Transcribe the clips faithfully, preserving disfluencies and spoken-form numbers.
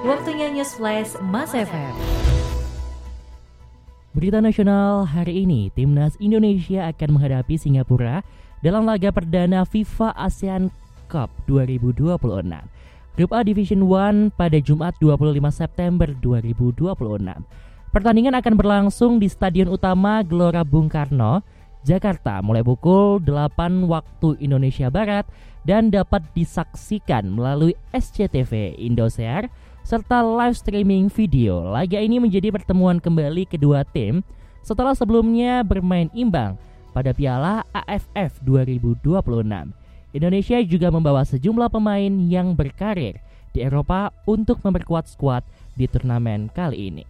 Waktunya News Flash Mas F M. Berita nasional hari ini, Timnas Indonesia akan menghadapi Singapura dalam laga perdana FIFA ASEAN Cup dua ribu dua puluh enam. Grup A Division satu pada Jumat dua puluh lima September dua ribu dua puluh enam. Pertandingan akan berlangsung di Stadion Utama Gelora Bung Karno, Jakarta mulai pukul delapan waktu Indonesia Barat dan dapat disaksikan melalui S C T V Indosiar serta live streaming video. Laga ini menjadi pertemuan kembali kedua tim setelah sebelumnya bermain imbang pada Piala A F F dua ribu dua puluh enam. Indonesia juga membawa sejumlah pemain yang berkarir di Eropa untuk memperkuat skuad di turnamen kali ini.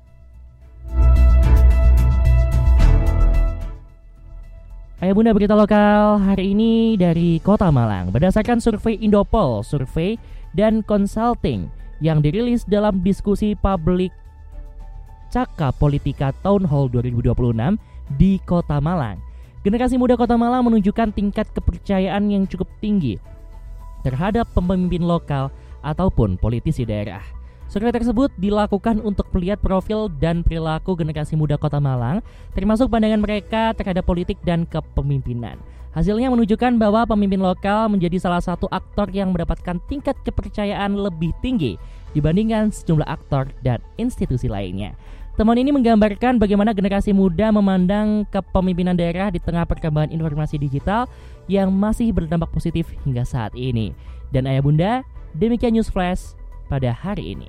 Ayah bunda berita lokal hari ini dari Kota Malang. Berdasarkan survei Indopol, survei dan consulting yang dirilis dalam diskusi publik Caka Politika Town Hall dua ribu dua puluh enam di Kota Malang, generasi muda Kota Malang menunjukkan tingkat kepercayaan yang cukup tinggi terhadap pemimpin lokal ataupun politisi daerah. Survei tersebut dilakukan untuk melihat profil dan perilaku generasi muda Kota Malang, termasuk pandangan mereka terhadap politik dan kepemimpinan. Hasilnya menunjukkan bahwa pemimpin lokal menjadi salah satu aktor yang mendapatkan tingkat kepercayaan lebih tinggi dibandingkan sejumlah aktor dan institusi lainnya. Temuan ini menggambarkan bagaimana generasi muda memandang kepemimpinan daerah di tengah perkembangan informasi digital yang masih berdampak positif hingga saat ini. Dan ayah bunda, demikian News Flash pada hari ini.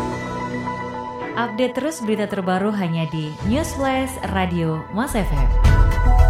Update terus berita terbaru hanya di News Flash Radio Mas F M.